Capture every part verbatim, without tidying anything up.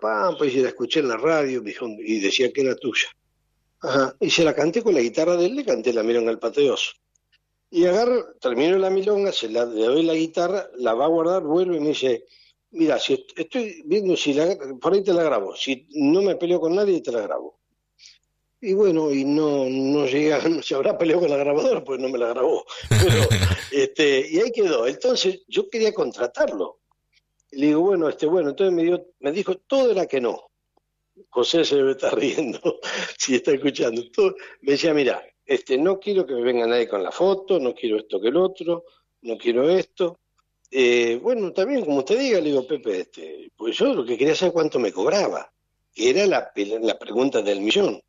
Pampa, y se la escuché en la radio, me dijo, y decía que era tuya. Ajá, y se la canté con la guitarra de él, le canté la milonga al pateoso. Y agarro, termino la milonga, se la, le doy la guitarra, la va a guardar, vuelve y me dice, mira, si est- estoy viendo si la, por ahí te la grabo, si no me peleo con nadie te la grabo. Y bueno, y no, no llega, no se habrá peleado con la grabadora, pues no me la grabó. Pero, este, y ahí quedó. Entonces, yo quería contratarlo. Y le digo, bueno, este, bueno, entonces me dio, me dijo, todo era que no. José se debe estar riendo, si está escuchando. Todo, me decía, mira, este, no quiero que me venga nadie con la foto, no quiero esto que el otro, no quiero esto. Eh, bueno, también, como usted diga, le digo, Pepe, este, pues yo lo que quería saber cuánto me cobraba, que era la, la pregunta del millón.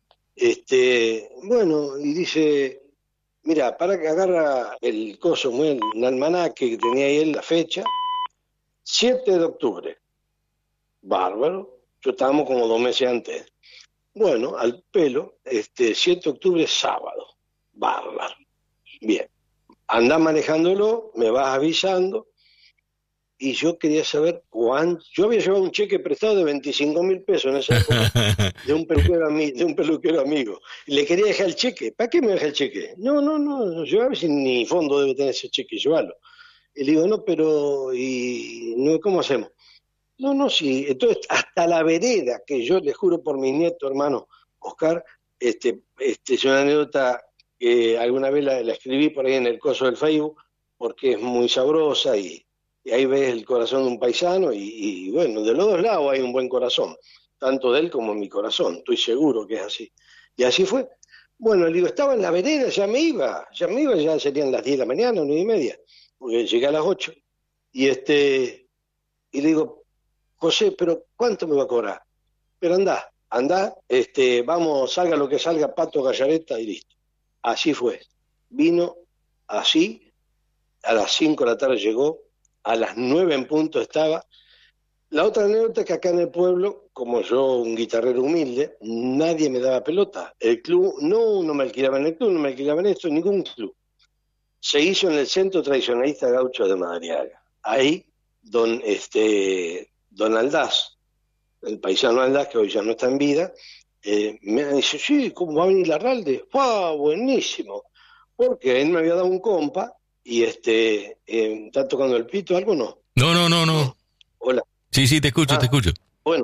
Este, bueno, y dice, mira, para que agarra el coso, muy el almanaque que tenía ahí en la fecha, siete de octubre, bárbaro, yo estábamos como dos meses antes. Bueno, al pelo, este, siete de octubre, sábado, bárbaro, bien, andás manejándolo, me vas avisando, y yo quería saber cuánto, yo había llevado un cheque prestado de veinticinco mil pesos en esa época, de un peluquero, ami- de un peluquero amigo. Y le quería dejar el cheque. ¿Para qué me deja el cheque? No, no, no, yo a ver si ni fondo debe tener ese cheque, llévalo. Y le digo, no, pero, ¿y no, cómo hacemos? No, no, sí. Entonces, hasta la vereda, que yo le juro por mi nieto, hermano Oscar, este, este, es una anécdota que alguna vez la, la escribí por ahí en el coso del Facebook, porque es muy sabrosa y, y ahí ves el corazón de un paisano y, y bueno, de los dos lados hay un buen corazón, tanto de él como mi corazón, estoy seguro que es así. Y así fue. Bueno, le digo, estaba en la vereda, ya me iba, ya me iba, ya serían las diez de la mañana, nueve y media, porque llegué a las ocho. Y este, y le digo, José, pero ¿cuánto me va a cobrar? Pero andá, andá, este, vamos, salga lo que salga, Pato Gallareta y listo. Así fue. Vino así, a las cinco de la tarde llegó, a las nueve en punto estaba. La otra anécdota es que acá en el pueblo, como yo, un guitarrero humilde, nadie me daba pelota. El club, no, no me alquilaban el club, no me alquilaban esto, ningún club. Se hizo en el Centro Tradicionalista Gaucho de Madariaga. Ahí, don, este, don Aldaz, el paisano Aldaz, que hoy ya no está en vida, eh, me dice, sí, ¿cómo va a venir Larralde? ¡Wow! Buenísimo. Porque él me había dado un compa y este, eh, ¿está tocando el pito algo o no? No, no, no, no. No. Hola. Sí, sí, te escucho, te Ah, escucho. bueno.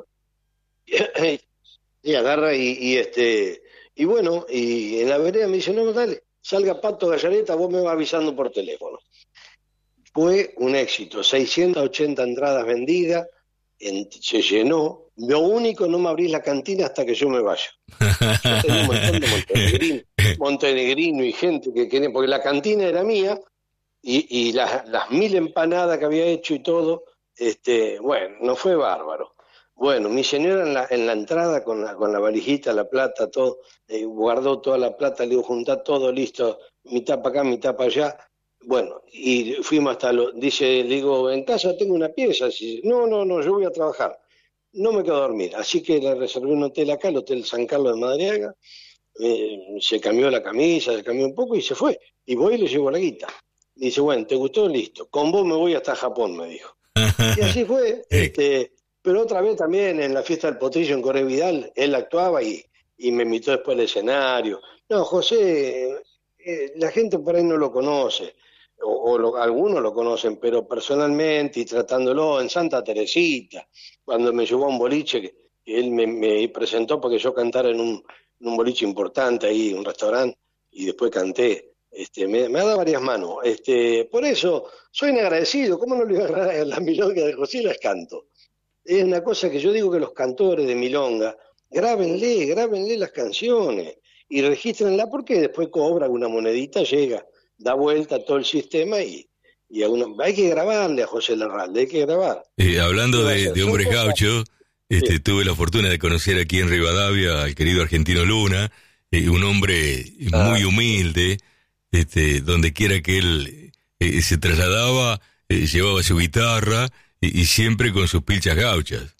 Y agarra y, y este, y bueno, y en la vereda me dice, no, dale, salga Pato Gallareta, vos me vas avisando por teléfono. Fue un éxito, seiscientas ochenta entradas vendidas, en- se llenó. Lo único, no me abrís la cantina hasta que yo me vaya. Yo tenía un montón de montenegrinos, montenegrino y gente que quería, porque la cantina era mía y, y las, las mil empanadas que había hecho y todo, este, bueno, no fue bárbaro. Bueno, mi señora en la, en la entrada con la, con la valijita, la plata, todo, eh, guardó toda la plata, le digo, juntá todo, listo, mitad para acá, mitad para allá. Bueno, y fuimos hasta lo, dice, le digo, en casa tengo una pieza. Dice, no, no, no, yo voy a trabajar. No me quedo a dormir. Así que le reservé un hotel acá, el Hotel San Carlos de Madariaga. Eh, se cambió la camisa, se cambió un poco y se fue. Y voy y le llevo la guita. Dice, bueno, ¿te gustó? Listo. Con vos me voy hasta Japón, me dijo. Y así fue. Eh, Este, pero otra vez también en la fiesta del Potrillo en Corre Vidal, él actuaba y, y me invitó después al escenario. No, José, eh, la gente por ahí no lo conoce, o, o lo- algunos lo conocen, pero personalmente y tratándolo en Santa Teresita, cuando me llevó a un boliche, que que él me, me presentó porque yo cantara en un, en un boliche importante ahí, un restaurante, y después canté. Este, me, me ha dado varias manos. Este, por eso soy un agradecido. ¿Cómo no le voy a agarrar a la milonga de José y las canto? Es una cosa que yo digo que los cantores de milonga, grábenle, grábenle las canciones y regístrenla porque después cobra una monedita, llega, da vuelta a todo el sistema y, y a uno, hay que grabarle a José Larralde, hay que grabar. eh, ¿Qué hablando va a de, hacer? de Son hombres cosas... gauchos, Sí. este, tuve la fortuna de conocer aquí en Rivadavia al querido Argentino Luna, eh, un hombre Ah, muy humilde, este, donde quiera que él eh, se trasladaba, eh, llevaba su guitarra y, y siempre con sus pilchas gauchas.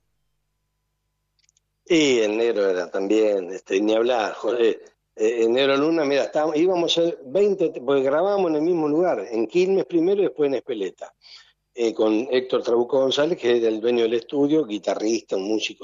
y el negro era también, este, ni hablar, joder. Eh, el negro Luna, mira, estábamos, íbamos a hacer veinte, porque grabábamos en el mismo lugar, en Quilmes primero y después en Espeleta. eh, con Héctor Trabuco González, que era el dueño del estudio, guitarrista, un músico